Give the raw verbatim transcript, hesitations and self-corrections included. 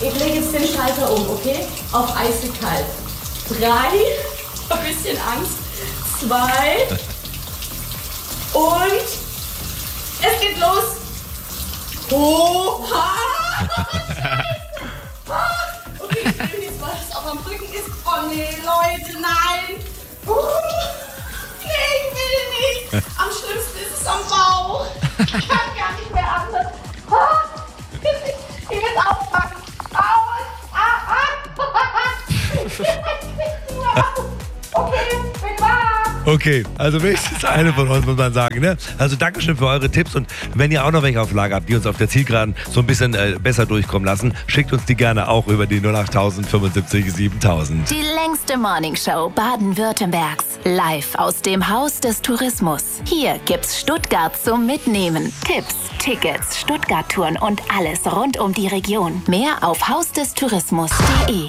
Ich lege jetzt den Schalter um, okay? Auf eiskalt. Drei, ein bisschen Angst. Zwei. Und es geht los. Oha! Okay, ich will jetzt mal, was auf am Rücken ist. Oh nee, Leute, nein! Uh, nee, ich will nicht! Am schlimmsten ist es am Bauch. Ich kann gar nicht mehr anders. Ich will jetzt aufpacken. Aus! Ah, ah! Okay, bin wach! Okay, also wenigstens eine von uns, muss man sagen. Ne? Also Dankeschön für eure Tipps und wenn ihr auch noch welche auf Lager habt, die uns auf der Zielgeraden so ein bisschen äh, besser durchkommen lassen, schickt uns die gerne auch über die null acht null fünfundsiebzig siebentausend. Die längste Morningshow Baden-Württembergs. Live aus dem Haus des Tourismus. Hier gibt's Stuttgart zum Mitnehmen. Tipps, Tickets, Stuttgart-Touren und alles rund um die Region. Mehr auf hausdestourismus punkt de.